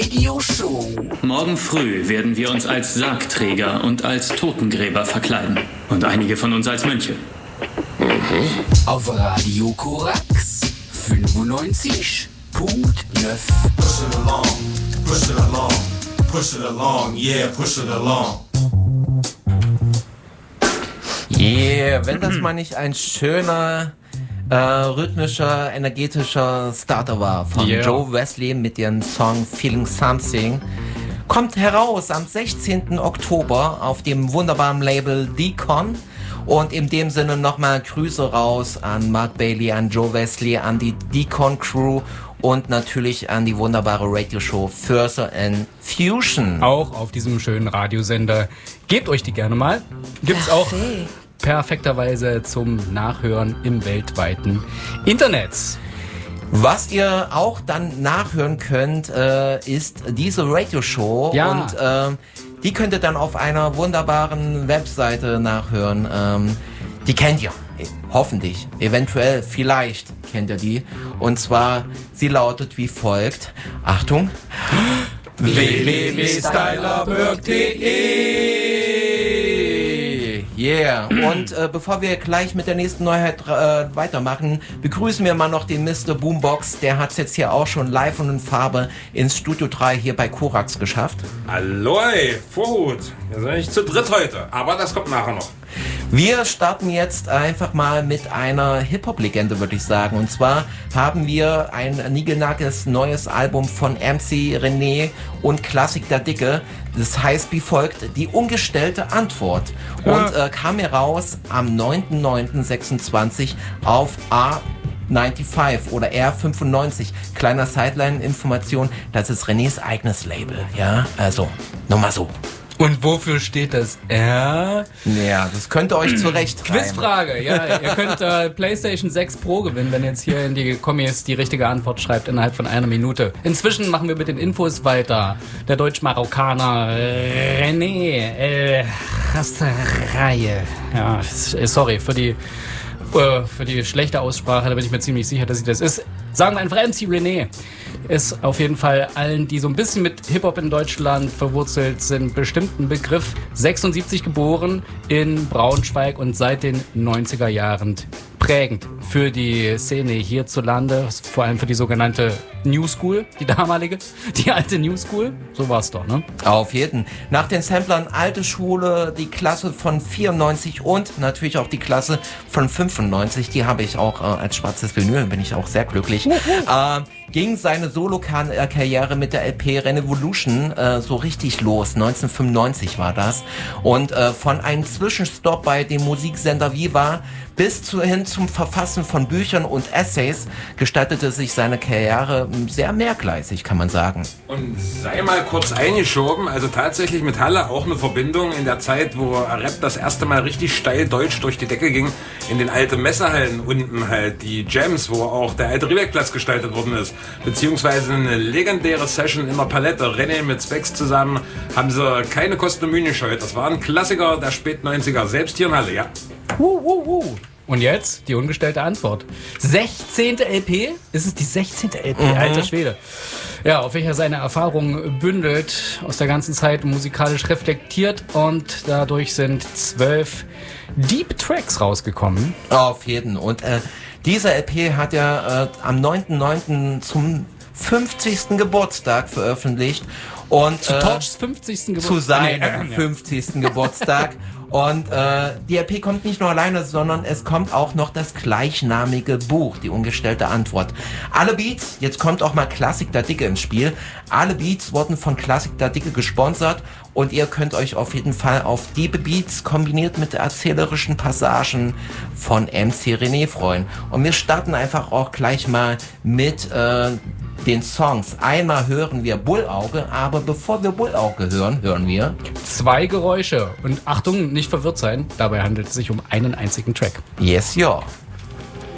Radio Show. Morgen früh werden wir uns als Sargträger und als Totengräber verkleiden. Und einige von uns als Mönche. Auf Radio Korax 95.9. Push it along, push it along, push it along, yeah, push it along. Yeah, wenn das mal nicht ein schöner, rhythmischer, energetischer Starter war von Joe Wesley mit ihrem Song Feeling Something. Kommt heraus am 16. Oktober auf dem wunderbaren Label Deacon. Und in dem Sinne nochmal Grüße raus an Mark Bailey, an Joe Wesley, an die Deacon Crew und natürlich an die wunderbare Radioshow Further and Fusion. Auch auf diesem schönen Radiosender. Gebt euch die gerne mal. Gibt's auch perfekterweise zum Nachhören im weltweiten Internet. Was ihr auch dann nachhören könnt, ist diese Radioshow. Ja. Und die könnt ihr dann auf einer wunderbaren Webseite nachhören. Die kennt ihr. Hoffentlich. Eventuell. Vielleicht kennt ihr die. Und zwar, sie lautet wie folgt. Achtung. www.stylerberg.de. Yeah. Und bevor wir gleich mit der nächsten Neuheit weitermachen, begrüßen wir mal noch den Mr. Boombox. Der hat es jetzt hier auch schon live und in Farbe ins Studio 3 hier bei Korax geschafft. Hallo, ey, Vorhut. Wir sind nicht zu dritt heute, aber das kommt nachher noch. Wir starten jetzt einfach mal mit einer Hip-Hop-Legende, würde ich sagen. Und zwar haben wir ein niegelnagelndes neues Album von MC René und Klassik der Dicke. Das heißt wie folgt, die ungestellte Antwort. Und kam heraus am 9.9.26 auf A95 oder R95. Kleiner Sideline-Information, das ist Renés eigenes Label. Ja, also, nur mal so. Und wofür steht das R? Ja, das könnt ihr euch zurecht Quizfrage, ja. Ihr könnt PlayStation 6 Pro gewinnen, wenn ihr jetzt hier in die Kommis die richtige Antwort schreibt innerhalb von einer Minute. Inzwischen machen wir mit den Infos weiter. Der Deutsch-Marokkaner René Rastareihe. Ja, sorry für die schlechte Aussprache, da bin ich mir ziemlich sicher, dass sie das ist. Sagen wir einfach MC René. Ist auf jeden Fall allen, die so ein bisschen mit Hip-Hop in Deutschland verwurzelt sind, bestimmt ein Begriff. 76 geboren in Braunschweig und seit den 90er Jahren prägend für die Szene hierzulande, vor allem für die sogenannte New School, die damalige, die alte New School. So war's doch, ne? Auf jeden. Nach den Samplern alte Schule, die Klasse von 94 und natürlich auch die Klasse von 95, die habe ich auch als schwarzes Vinyl, bin ich auch sehr glücklich. Ging seine Solo-Karriere mit der LP Revolution so richtig los. 1995 war das. Und von einem Zwischenstopp bei dem Musiksender Viva bis hin zum Verfassen von Büchern und Essays gestaltete sich seine Karriere sehr mehrgleisig, kann man sagen. Und sei mal kurz eingeschoben, also tatsächlich mit Halle auch eine Verbindung in der Zeit, wo Rap das erste Mal richtig steil deutsch durch die Decke ging, in den alten Messehallen unten halt, die Jams, wo auch der alte Riebeckplatz gestaltet worden ist, beziehungsweise eine legendäre Session in der Palette, René mit Specs zusammen, haben sie keine Kosten und Mühen gescheut. Das war ein Klassiker der Spät-90er, selbst hier in Halle, ja. Und jetzt die ungestellte Antwort. 16. LP? Ist es die 16. LP? Alter Schwede. Ja, auf welcher seine Erfahrungen bündelt, aus der ganzen Zeit musikalisch reflektiert und dadurch sind 12 Deep Tracks rausgekommen. Auf jeden. Und diese LP hat er am 9.9. zum 50. Geburtstag veröffentlicht. Und, zu Torchs 50. Geburtstag. Zu seinem 50. Geburtstag. Und die LP kommt nicht nur alleine, sondern es kommt auch noch das gleichnamige Buch, die ungestellte Antwort. Alle Beats, jetzt kommt auch mal Klassik der Dicke ins Spiel, alle Beats wurden von Klassik der Dicke gesponsert und ihr könnt euch auf jeden Fall auf die Beats kombiniert mit erzählerischen Passagen von MC René freuen. Und wir starten einfach auch gleich mal mit den Songs. Einmal hören wir Bullauge, aber bevor wir Bullauge hören wir 2 Geräusche. Und Achtung, nicht verwirrt sein, dabei handelt es sich um einen einzigen Track. Yes, ja.